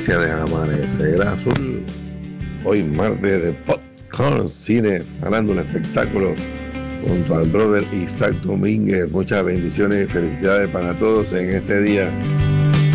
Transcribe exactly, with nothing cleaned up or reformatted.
Gracias de Amanecer Azul. Hoy martes de Popcorn Cine, hablando un espectáculo junto al brother Isaac Domínguez. Muchas bendiciones y felicidades para todos en este día